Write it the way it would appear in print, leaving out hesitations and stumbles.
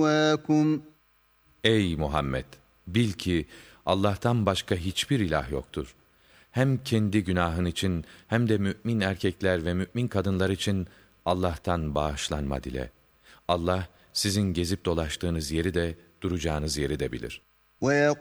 Ey Muhammed! Bil ki Allah'tan başka hiçbir ilah yoktur. Hem kendi günahın için hem de mümin erkekler ve mümin kadınlar için Allah'tan bağışlanma dile. Allah sizin gezip dolaştığınız yeri de duracağınız yeri de bilir.